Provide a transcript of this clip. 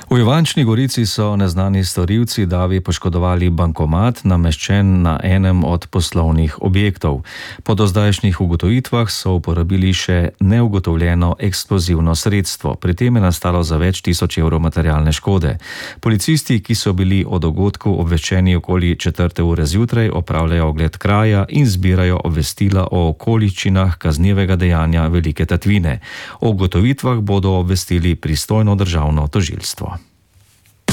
V Ivančni Gorici so neznani storilci davi poškodovali bankomat, nameščen na enem od poslovnih objektov. Po dozdajšnjih ugotovitvah so uporabili še neugotovljeno eksplozivno sredstvo. Pri tem je nastalo za več tisoč evrov materialne škode. Policisti, ki so bili o dogodku obveščeni okoli 4. ure zjutraj, opravljajo ogled kraja in zbirajo obvestila o okoliščinah kaznivega dejanja velike tatvine. O ugotovitvah bodo obvestili pristojno državno tožilstvo.